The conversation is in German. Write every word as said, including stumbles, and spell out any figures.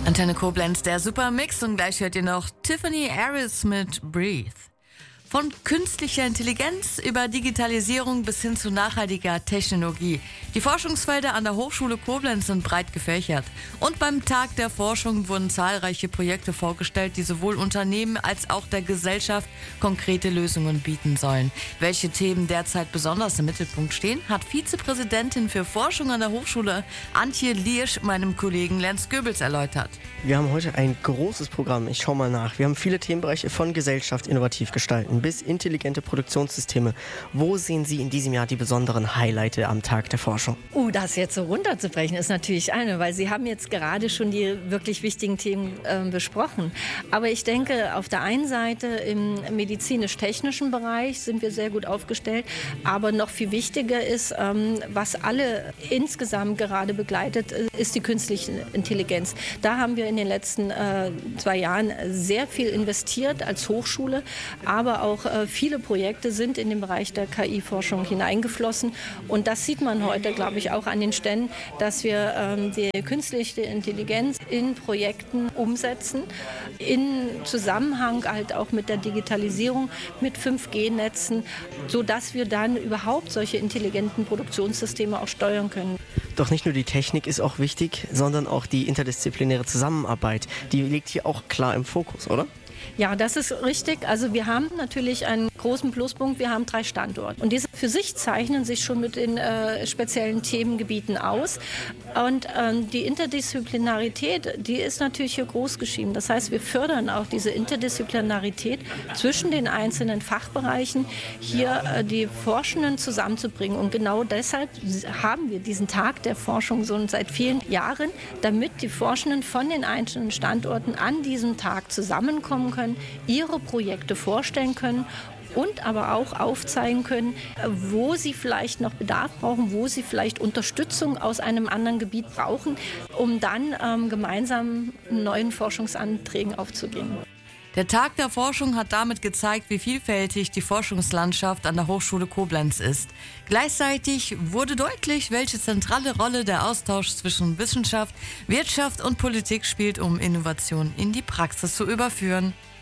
Antenne Koblenz, der Supermix, und gleich hört ihr noch Tiffany Harris mit Breathe. Von künstlicher Intelligenz über Digitalisierung bis hin zu nachhaltiger Technologie. Die Forschungsfelder an der Hochschule Koblenz sind breit gefächert. Und beim Tag der Forschung wurden zahlreiche Projekte vorgestellt, die sowohl Unternehmen als auch der Gesellschaft konkrete Lösungen bieten sollen. Welche Themen derzeit besonders im Mittelpunkt stehen, hat Vizepräsidentin für Forschung an der Hochschule Antje Liersch meinem Kollegen Lenz Goebbels erläutert. Wir haben heute ein großes Programm. Ich schau mal nach. Wir haben viele Themenbereiche von Gesellschaft innovativ gestalten bis intelligente Produktionssysteme. Wo sehen Sie in diesem Jahr die besonderen Highlights am Tag der Forschung? Uh, das jetzt so runterzubrechen ist natürlich eine, weil Sie haben jetzt gerade schon die wirklich wichtigen Themen äh, besprochen. Aber ich denke, auf der einen Seite im medizinisch-technischen Bereich sind wir sehr gut aufgestellt. Aber noch viel wichtiger ist, ähm, was alle insgesamt gerade begleitet, ist die künstliche Intelligenz. Da haben wir in den letzten äh, zwei Jahren sehr viel investiert als Hochschule, aber auch äh, viele Projekte sind in den Bereich der K I-Forschung hineingeflossen. Und das sieht man heute, glaube ich, auch an den Ständen, dass wir ähm, die künstliche Intelligenz in Projekten umsetzen, in Zusammenhang halt auch mit der Digitalisierung, mit fünf G Netzen, sodass wir dann überhaupt solche intelligenten Produktionssysteme auch steuern können. Doch nicht nur die Technik ist auch wichtig, sondern auch die interdisziplinäre Zusammenarbeit. Die liegt hier auch klar im Fokus, oder? Ja, das ist richtig. Also wir haben natürlich einen großen Pluspunkt. Wir haben drei Standorte. Und diese für sich zeichnen sich schon mit den äh, speziellen Themengebieten aus. Und ähm, die Interdisziplinarität, die ist natürlich hier groß geschrieben. Das heißt, wir fördern auch diese Interdisziplinarität zwischen den einzelnen Fachbereichen, hier äh, die Forschenden zusammenzubringen. Und genau deshalb haben wir diesen Tag der Forschung so seit vielen Jahren, damit die Forschenden von den einzelnen Standorten an diesem Tag zusammenkommen können, ihre Projekte vorstellen können und aber auch aufzeigen können, wo sie vielleicht noch Bedarf brauchen, wo sie vielleicht Unterstützung aus einem anderen Gebiet brauchen, um dann ähm, gemeinsam neuen Forschungsanträgen aufzugehen. Der Tag der Forschung hat damit gezeigt, wie vielfältig die Forschungslandschaft an der Hochschule Koblenz ist. Gleichzeitig wurde deutlich, welche zentrale Rolle der Austausch zwischen Wissenschaft, Wirtschaft und Politik spielt, um Innovation in die Praxis zu überführen.